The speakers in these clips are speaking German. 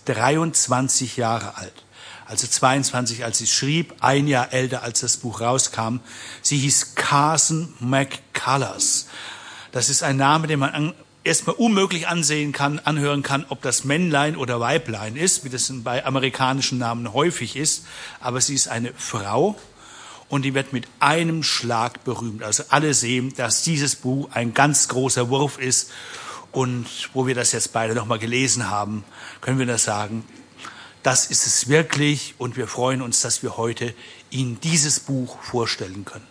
23 Jahre alt. Also 22, als sie schrieb, ein Jahr älter, als das Buch rauskam. Sie hieß Carson McCullers. Das ist ein Name, den man erstmal unmöglich anhören kann, ob das Männlein oder Weiblein ist, wie das bei amerikanischen Namen häufig ist. Aber sie ist eine Frau und die wird mit einem Schlag berühmt. Also alle sehen, dass dieses Buch ein ganz großer Wurf ist. Und wo wir das jetzt beide nochmal gelesen haben, können wir das sagen, das ist es wirklich. Und wir freuen uns, dass wir heute Ihnen dieses Buch vorstellen können.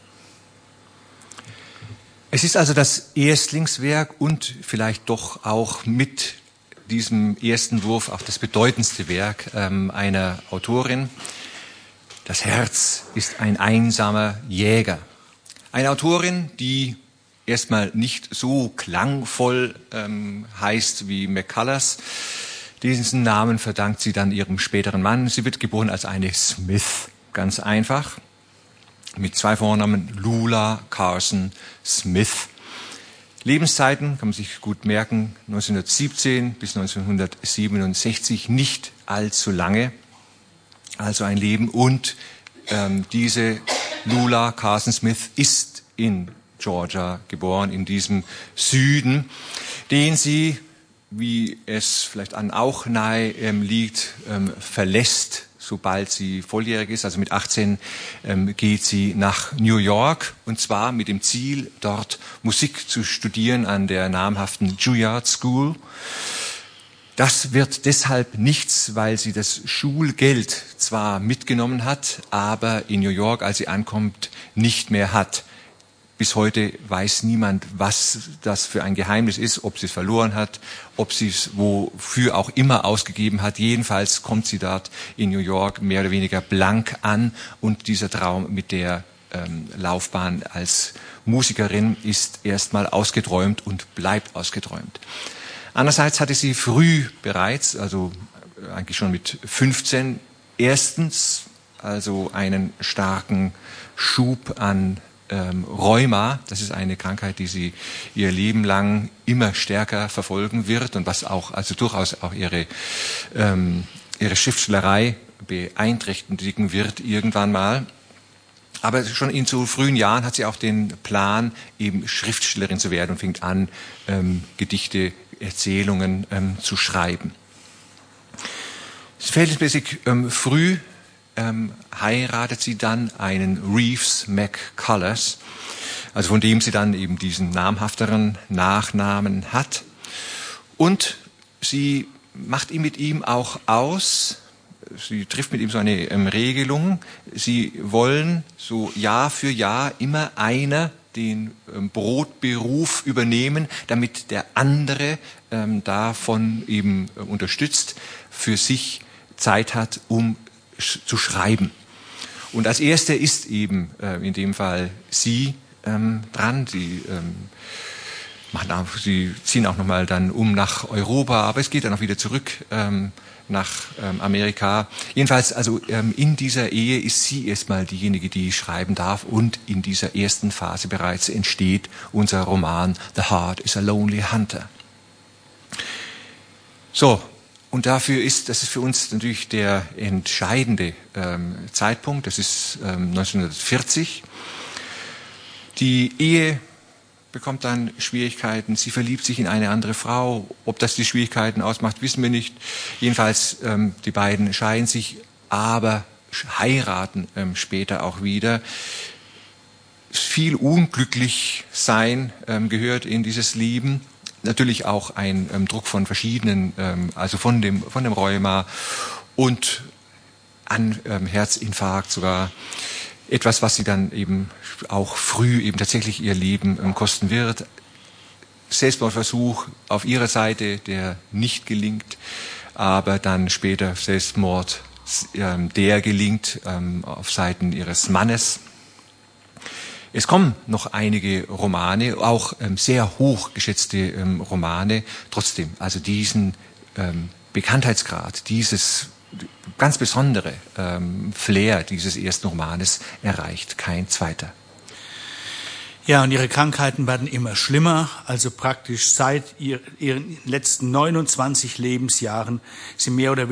Es ist also das Erstlingswerk und vielleicht doch auch mit diesem ersten Wurf auch das bedeutendste Werk einer Autorin. Das Herz ist ein einsamer Jäger. Eine Autorin, die erstmal nicht so klangvoll heißt wie McCullers. Diesen Namen verdankt sie dann ihrem späteren Mann. Sie wird geboren als eine Smith, ganz einfach. Mit 2 Vornamen, Lula Carson Smith. Lebenszeiten kann man sich gut merken, 1917 bis 1967, nicht allzu lange, also ein Leben. Und diese Lula Carson Smith ist in Georgia geboren, in diesem Süden, den sie, wie es vielleicht an auch nahe liegt, verlässt, sobald sie volljährig ist. Also mit 18 geht sie nach New York, und zwar mit dem Ziel, dort Musik zu studieren an der namhaften Juilliard School. Das wird deshalb nichts, weil sie das Schulgeld zwar mitgenommen hat, aber in New York, als sie ankommt, nicht mehr hat. Bis heute weiß niemand, was das für ein Geheimnis ist, ob sie es verloren hat, ob sie es wofür auch immer ausgegeben hat. Jedenfalls kommt sie dort in New York mehr oder weniger blank an, und dieser Traum mit der Laufbahn als Musikerin ist erstmal ausgeträumt und bleibt ausgeträumt. Andererseits hatte sie früh bereits, also eigentlich schon mit 15, erstens also einen starken Schub an Rheuma. Das ist eine Krankheit, die sie ihr Leben lang immer stärker verfolgen wird und was auch also durchaus auch ihre Schriftstellerei beeinträchtigen wird irgendwann mal. Aber schon in so frühen Jahren hat sie auch den Plan, eben Schriftstellerin zu werden, und fängt an, Gedichte, Erzählungen zu schreiben. Verhältnismäßig früh heiratet sie dann einen Reeves McCullers, also von dem sie dann eben diesen namhafteren Nachnamen hat. Und sie macht mit ihm auch aus, sie trifft mit ihm so eine Regelung, sie wollen so Jahr für Jahr immer einer den Brotberuf übernehmen, damit der andere davon eben unterstützt, für sich Zeit hat, um zu schreiben. Und als erste ist eben in dem Fall sie dran. Sie ziehen auch nochmal dann nach Europa, aber es geht dann auch wieder zurück nach Amerika. Jedenfalls, also in dieser Ehe ist sie erstmal diejenige, die schreiben darf, und in dieser ersten Phase bereits entsteht unser Roman The Heart is a Lonely Hunter. So. Und das ist für uns natürlich der entscheidende Zeitpunkt. Das ist 1940. Die Ehe bekommt dann Schwierigkeiten. Sie verliebt sich in eine andere Frau. Ob das die Schwierigkeiten ausmacht, wissen wir nicht. Jedenfalls, die beiden scheiden sich, aber heiraten später auch wieder. Viel Unglücklichsein gehört in dieses Leben. Natürlich auch ein Druck von verschiedenen, also von dem Rheuma und an Herzinfarkt sogar. Etwas, was sie dann eben auch früh eben tatsächlich ihr Leben kosten wird. Selbstmordversuch auf ihrer Seite, der nicht gelingt, aber dann später Selbstmord, der gelingt auf Seiten ihres Mannes. Es kommen noch einige Romane, auch sehr hoch geschätzte Romane. Trotzdem, also diesen Bekanntheitsgrad, dieses ganz besondere Flair dieses ersten Romanes erreicht kein zweiter. Ja, und ihre Krankheiten werden immer schlimmer, also praktisch seit ihren letzten 29 Lebensjahren sie mehr oder